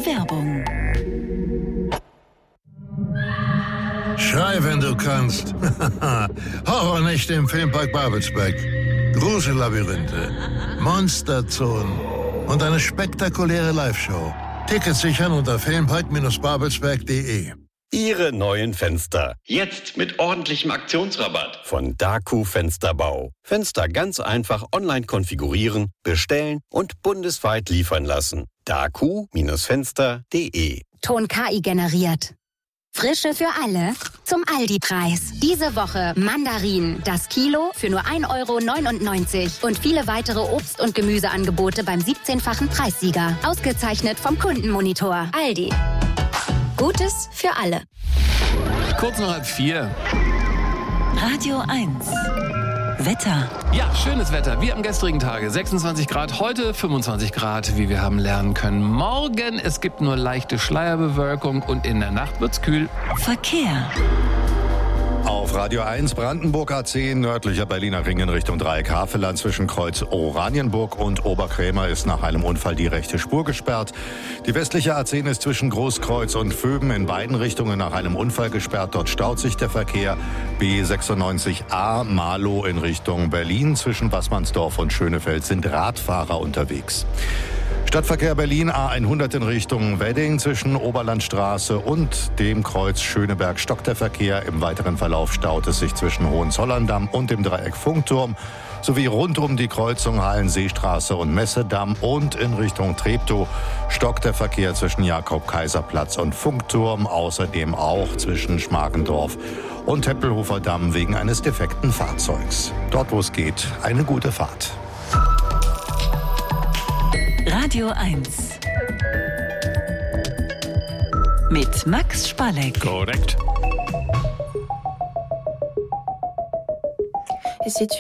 Werbung. Schrei, wenn du kannst. Horrornächte im Filmpark Babelsberg. Grusellabyrinthe, Monsterzonen und eine spektakuläre Live-Show. Tickets sichern unter filmpark-babelsberg.de. Ihre neuen Fenster. Jetzt mit ordentlichem Aktionsrabatt. Von Daku Fensterbau. Fenster ganz einfach online konfigurieren, bestellen und bundesweit liefern lassen. Daku-Fenster.de. Ton KI generiert. Frische für alle zum Aldi-Preis. Diese Woche Mandarinen, das Kilo für nur 1,99 € und viele weitere Obst- und Gemüseangebote beim 17-fachen Preissieger. Ausgezeichnet vom Kundenmonitor. Aldi. Gutes für alle. Kurz nach 3:30. Radio 1. Wetter. Ja, schönes Wetter, wie am gestrigen Tage. 26 Grad, heute 25 Grad, wie wir haben lernen können. Morgen, es gibt nur leichte Schleierbewölkung und in der Nacht wird's kühl. Verkehr. Auf Radio 1 Brandenburg A10, nördlicher Berliner Ring in Richtung Dreieck Havelland zwischen Kreuz Oranienburg und Oberkrämer ist nach einem Unfall die rechte Spur gesperrt. Die westliche A10 ist zwischen Großkreuz und Vöben in beiden Richtungen nach einem Unfall gesperrt. Dort staut sich der Verkehr. B96A Marlow in Richtung Berlin zwischen Wassmannsdorf und Schönefeld sind Radfahrer unterwegs. Stadtverkehr Berlin A100 in Richtung Wedding zwischen Oberlandstraße und dem Kreuz Schöneberg stockt der Verkehr. Im weiteren Verlauf staut es sich zwischen Hohenzollern-Damm und dem Dreieck Funkturm sowie rund um die Kreuzung Hallenseestraße und Messedamm und in Richtung Treptow stockt der Verkehr zwischen Jakob-Kaiser-Platz und Funkturm, außerdem auch zwischen Schmargendorf und Tempelhofer Damm wegen eines defekten Fahrzeugs. Dort, wo es geht, eine gute Fahrt. Radio 1. Mit Max Spalleck. Korrekt.